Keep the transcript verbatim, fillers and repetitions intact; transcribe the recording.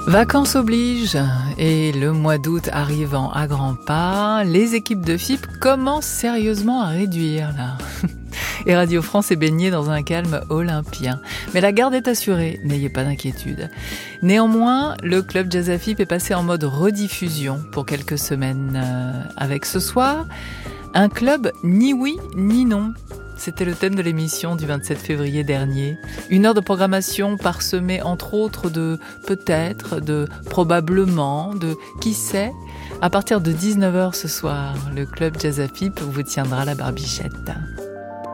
Vacances obligent et le mois d'août arrivant à grands pas, les équipes de F I P commencent sérieusement à réduire là. Et Radio France est baignée dans un calme olympien. Mais la garde est assurée, n'ayez pas d'inquiétude. Néanmoins, le club Jazz à F I P est passé en mode rediffusion pour quelques semaines. Euh, avec ce soir, un club ni oui ni non. C'était le thème de l'émission du vingt-sept février dernier. Une heure de programmation parsemée entre autres de peut-être, de probablement, de qui sait. À partir de dix-neuf heures ce soir, le club Jazz à F I P vous tiendra la barbichette.